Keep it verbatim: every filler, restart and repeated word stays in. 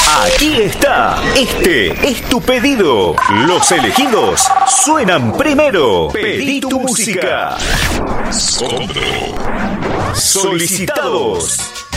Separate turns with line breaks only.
Aquí está. Este es tu pedido. Los elegidos suenan primero. Pedí tu música. Solicitados.